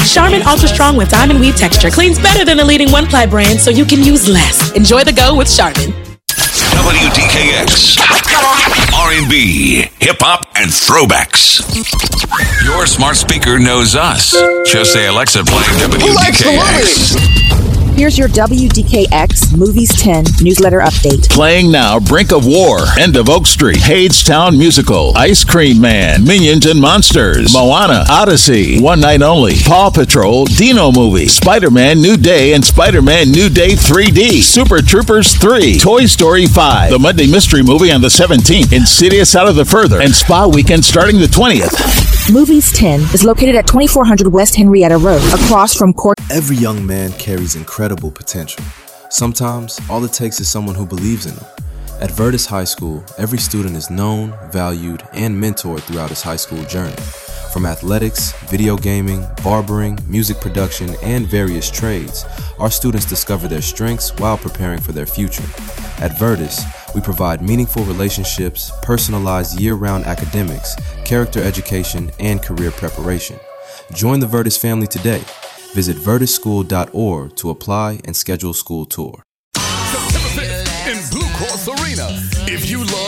Charmin Ultra Strong with diamond weave texture cleans better than the leading one-ply brand, so you can use less. Enjoy the go with Charmin. WDKX, R&B, hip-hop, and throwbacks. Your smart speaker knows us. Just say, Alexa, play WDKX. Here's your WDKX Movies 10 newsletter update. Playing now, Brink of War, End of Oak Street, Hadestown Musical, Ice Cream Man, Minions and Monsters, Moana, Odyssey, One Night Only, Paw Patrol, Dino Movie, Spider-Man New Day and Spider-Man New Day 3D, Super Troopers 3, Toy Story 5, The Monday Mystery Movie on the 17th, Insidious Out of the Further, and Spa Weekend starting the 20th. Movies 10 is located at 2400 West Henrietta Road, across from Court. Every young man carries incredible potential. Sometimes, all it takes is someone who believes in them. At Virtus High School, every student is known, valued, and mentored throughout his high school journey. From athletics, video gaming, barbering, music production, and various trades, our students discover their strengths while preparing for their future. At Virtus, we provide meaningful relationships, personalized year-round academics, character education, and career preparation. Join the Virtus family today. Visit virtusschool.org to apply and schedule school tour. In Blue Cross Arena. If you love